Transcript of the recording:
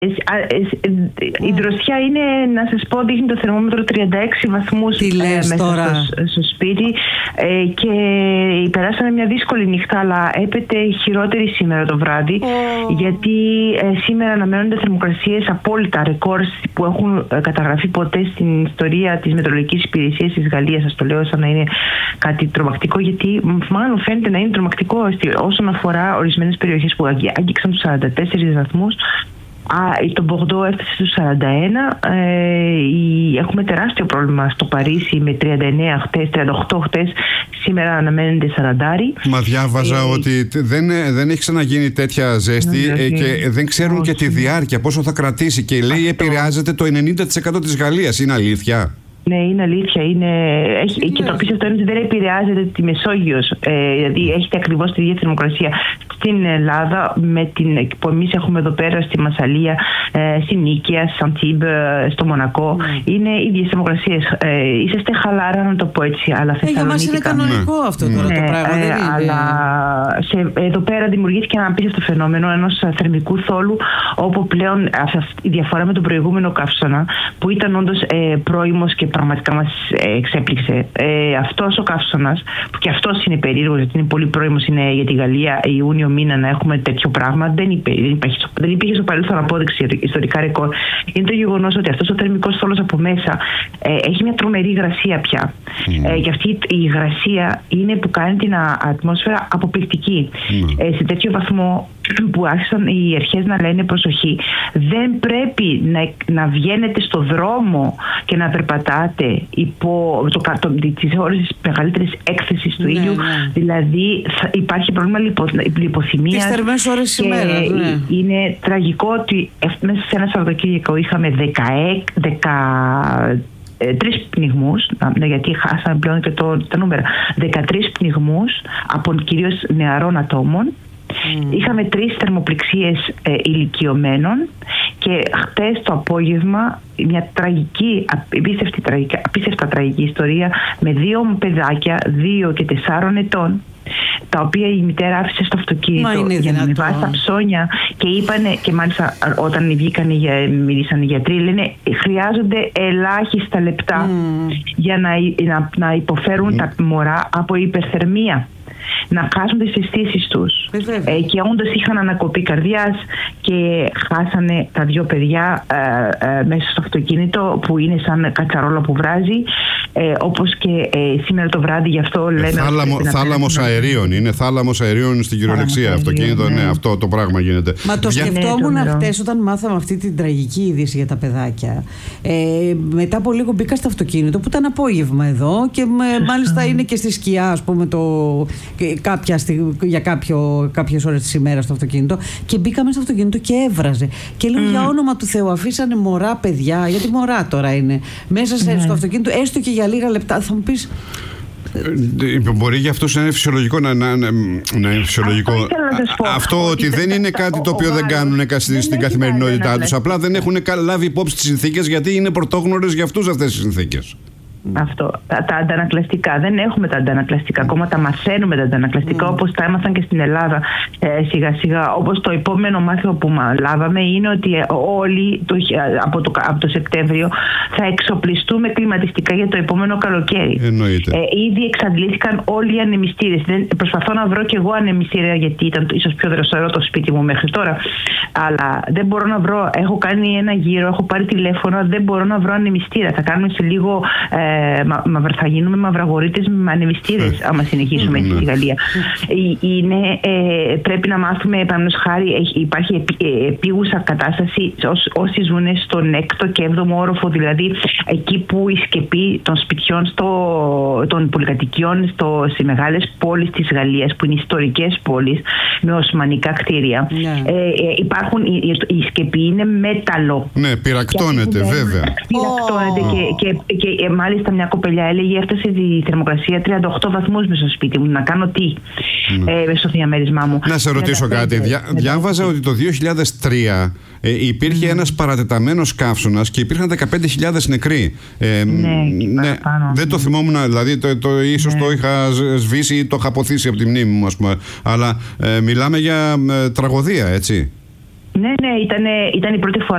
Η δροσιά είναι, να σας πω, δείχνει το θερμόμετρο 36 βαθμούς μέσα στο σπίτι και περάσαμε μια δύσκολη νύχτα, αλλά έπεται χειρότερη σήμερα το βράδυ, γιατί σήμερα αναμένονται θερμοκρασίες απόλυτα ρεκόρ που έχουν καταγραφεί ποτέ στην ιστορία της μετεωρολογικής υπηρεσίας της Γαλλίας. Σας το λέω σαν να είναι κάτι τρομακτικό, γιατί μάλλον φαίνεται να είναι τρομακτικό όσον αφορά ορισμένες περιοχές που άγγιξαν τους 44 βαθμούς. Το Μπορντό έφτασε στους 41. Έχουμε τεράστιο πρόβλημα στο Παρίσι με 39 χτες, 38 χτες. Σήμερα αναμένεται 40. Μα διάβαζα ότι δεν έχει ξαναγίνει τέτοια ζέστη και δεν ξέρουν και τη διάρκεια, πόσο θα κρατήσει. Και λέει επηρεάζεται το 90% της Γαλλίας. Είναι αλήθεια? Ναι, είναι αλήθεια. Και το απίστευτο είναι ότι δεν επηρεάζεται τη Μεσόγειος. Δηλαδή έχετε ακριβώς τη ίδια θερμοκρασία στην Ελλάδα που εμείς έχουμε εδώ πέρα στη Μασσαλία, στη Νίκαια, στη Σαντίμπ, στο Μονακό. Είναι ίδιες θερμοκρασίες. Είσαστε χαλάρα, να το πω έτσι. Αλλά για μας είναι κανονικό αυτό τώρα το πράγμα. Αλλά εδώ πέρα δημιουργήθηκε ένα απίστευτο φαινόμενο ενός θερμικού θόλου, όπου πλέον η διαφορά με τον προηγούμενο καύσωνα, που ήταν όντως πρώιμος και πραγματικά μας εξέπληξε. Αυτός ο καύσωνας, που και αυτός είναι περίεργος, γιατί είναι πολύ πρώιμος, είναι για τη Γαλλία Ιούνιο μήνα να έχουμε τέτοιο πράγμα. Δεν υπήρχε στο παρελθόν απόδειξη, ιστορικά ρεκόρ. Είναι το γεγονός ότι αυτός ο θερμικός θόλος από μέσα έχει μια τρομερή υγρασία πια. Και αυτή η υγρασία είναι που κάνει την ατμόσφαιρα αποπληκτική. Σε τέτοιο βαθμό που άρχισαν οι αρχές να λένε προσοχή, δεν πρέπει να βγαίνετε στο δρόμο και να περπατάτε υπό τις ώρες της μεγαλύτερης έκθεσης του ήλιου. Δηλαδή υπάρχει πρόβλημα λιποθυμίας. Τις θερμές ώρες της ημέρας. Είναι τραγικό ότι μέσα σε ένα Σαββατοκύριακο είχαμε 13 πνιγμούς, γιατί χάσαμε πλέον και τα νούμερα. 13 πνιγμούς από κυρίως νεαρών ατόμων. Είχαμε 3 θερμοπληξίες ηλικιωμένων και χτες το απόγευμα μια τραγική, απίστευτα τραγική ιστορία με 2 παιδάκια, 2 και 4 ετών, τα οποία η μητέρα άφησε στο αυτοκίνητο για να ανεβάσει τα ψώνια και είπανε, και μάλιστα όταν βγήκαν μίλησαν οι γιατροί, λένε χρειάζονται ελάχιστα λεπτά για να υποφέρουν τα μωρά από υπερθερμία, να χάσουν τις αισθήσεις τους. Και όντως είχαν ανακοπή καρδιάς και χάσανε τα 2 παιδιά μέσα στο αυτοκίνητο, που είναι σαν κατσαρόλα που βράζει, όπως και σήμερα το βράδυ. Γι' αυτό λέμε θάλαμος αερίων. Είναι θάλαμος αερίων στην κυριολεξία αυτοκίνητο. Ναι, αυτό το πράγμα γίνεται. Μα το σκεφτόμουν χτες όταν μάθαμε αυτή την τραγική είδηση για τα παιδάκια. Μετά από λίγο μπήκα στο αυτοκίνητο, που ήταν απόγευμα εδώ, και μάλιστα είναι και στη σκιά, ας πούμε, για κάποιες ώρες της ημέρας στο αυτοκίνητο, και μπήκαμε στο αυτοκίνητο και έβραζε. Και λέω, για όνομα του Θεού, αφήσανε μωρά παιδιά, γιατί μωρά τώρα είναι, μέσα στο αυτοκίνητο, έστω και για λίγα λεπτά. Θα μου πεις, μπορεί για αυτούς να είναι φυσιολογικό να είναι φυσιολογικό. Αυτό ότι δεν είναι κάτι το οποίο δεν κάνουν στην καθημερινότητά τους. Απλά δεν έχουν λάβει υπόψη τις συνθήκες, γιατί είναι πρωτόγνωρες για αυτούς αυτές τις συνθήκες. Αυτό. Τα αντανακλαστικά. Δεν έχουμε τα αντανακλαστικά. Ακόμα τα μαθαίνουμε τα αντανακλαστικά, όπως τα έμαθαν και στην Ελλάδα σιγά σιγά. Όπως το επόμενο μάθημα που λάβαμε είναι ότι όλοι από το Σεπτέμβριο θα εξοπλιστούμε κλιματιστικά για το επόμενο καλοκαίρι. Ήδη εξαντλήθηκαν όλοι οι ανεμιστήρες. Προσπαθώ να βρω κι εγώ ανεμιστήρια, γιατί ήταν ίσως πιο δροσερό το σπίτι μου μέχρι τώρα. Αλλά δεν μπορώ να βρω. Έχω κάνει ένα γύρο, έχω πάρει τηλέφωνο, δεν μπορώ να βρω ανεμιστήρα. Θα κάνουμε σε λίγο. Θα γίνουμε μαυραγορείτες με ανεμιστήρες άμα συνεχίσουμε έτσι στη Γαλλία. Πρέπει να μάθουμε, επανώς χάρη, υπάρχει επίγουσα κατάσταση όσοι ζουν στον 6ο και 7ο όροφο, δηλαδή εκεί που η σκεπή των σπιτιών των πολυκατοικιών σε μεγάλες πόλεις της Γαλλίας, που είναι ιστορικές πόλεις με οσμανικά κτίρια, υπάρχουν, η σκεπή είναι μέταλλο. Ναι, πυρακτώνεται βέβαια. Και μάλιστα μια κοπελιά έλεγε, έφτασε η θερμοκρασία 38 βαθμούς μέσα στο σπίτι μου. Να κάνω τι στο διαμέρισμά μου. Να σε ρωτήσω κάτι. Διάβαζα ότι το 2003 υπήρχε ένας παρατεταμένος καύσωνας και υπήρχαν 15.000 νεκροί. Ναι, δεν το θυμόμουν, δηλαδή ίσως το είχα σβήσει ή το είχα αποθήσει από τη μνήμη μου, ας πούμε. Αλλά μιλάμε για τραγωδία, έτσι. Ναι, ήταν η πρώτη φορά